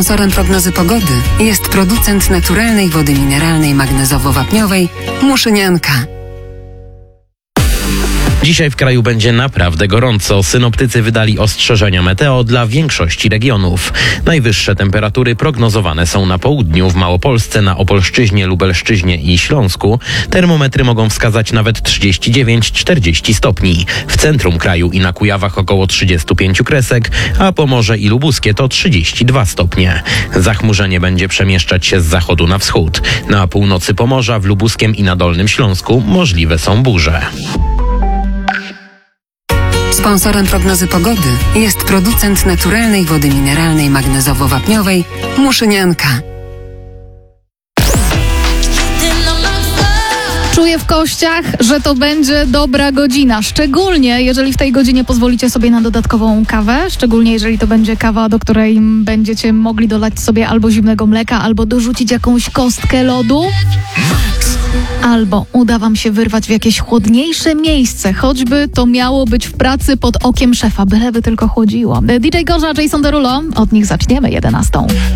Sponsorem prognozy pogody jest producent naturalnej wody mineralnej magnezowo-wapniowej Muszynianka. Dzisiaj w kraju będzie naprawdę gorąco. Synoptycy wydali ostrzeżenia meteo dla większości regionów. Najwyższe temperatury prognozowane są na południu, w Małopolsce, na Opolszczyźnie, Lubelszczyźnie i Śląsku. Termometry mogą wskazać nawet 39-40 stopni. W centrum kraju i na Kujawach około 35 kresek, a Pomorze i Lubuskie to 32 stopnie. Zachmurzenie będzie przemieszczać się z zachodu na wschód. Na północy Pomorza, w Lubuskiem i na Dolnym Śląsku możliwe są burze. Sponsorem prognozy pogody jest producent naturalnej wody mineralnej magnezowo-wapniowej Muszynianka. Czuję w kościach, że to będzie dobra godzina, szczególnie jeżeli w tej godzinie pozwolicie sobie na dodatkową kawę, szczególnie jeżeli to będzie kawa, do której będziecie mogli dolać sobie albo zimnego mleka, albo dorzucić jakąś kostkę lodu. Albo uda wam się wyrwać w jakieś chłodniejsze miejsce, choćby to miało być w pracy pod okiem szefa, byleby tylko chłodziło. DJ Gorza, Jason Derulo, od nich zaczniemy 11.